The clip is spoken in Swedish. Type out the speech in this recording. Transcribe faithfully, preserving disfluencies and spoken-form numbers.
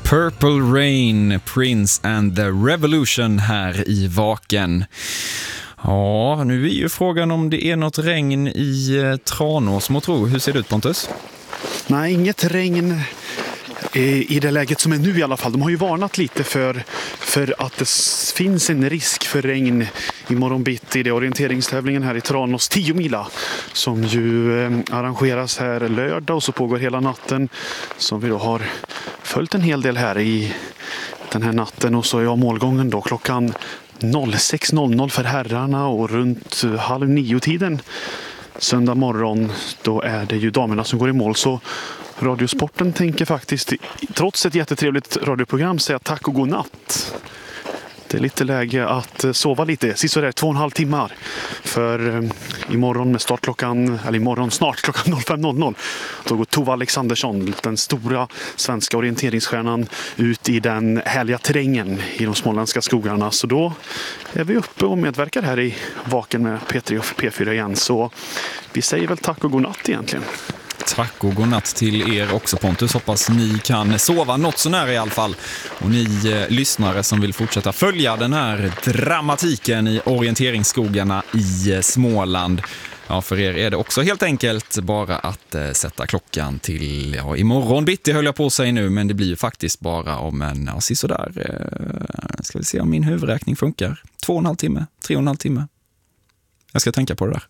Purple Rain, Prince and the Revolution här i Vaken. Ja, nu är ju frågan om det är något regn i Tranås, må tro. Hur ser det ut, Pontus? Nej, inget regn i det läget som är nu i alla fall. De har ju varnat lite för, för att det finns en risk för regn imorgon bitti i det orienteringstävlingen här i Tranås tio mila som ju eh, arrangeras här lördag och så pågår hela natten, som vi då har följt en hel del här i den här natten. Och så är jag målgången då klockan sex noll noll för herrarna och runt halv nio tiden söndag morgon då är det ju damerna som går i mål. Så Radiosporten tänker faktiskt, trots ett jättetrevligt radioprogram, säga tack och god natt. Det är lite läge att sova lite, sist så är det två och en halv timmar. För eh, imorgon med start klockan, eller imorgon snart klockan fem noll noll, då går Tove Alexandersson, den stora svenska orienteringsstjärnan, ut i den härliga terrängen i de småländska skogarna. Så då är vi uppe och medverkar här i Vaken med P tre och P fyra igen. Så vi säger väl tack och god natt egentligen. Tack och god natt till er också, Pontus. Hoppas ni kan sova något så nära i alla fall. Och ni eh, lyssnare som vill fortsätta följa den här dramatiken i orienteringsskogarna i eh, Småland. Ja, för er är det också helt enkelt bara att eh, sätta klockan till, ja, imorgon bitti höll jag på att säga nu, men det blir ju faktiskt bara om en, ja, sådär, eh, ska vi se om min huvudräkning funkar. Två och en halv timme, tre och en halv timme. Jag ska tänka på det där.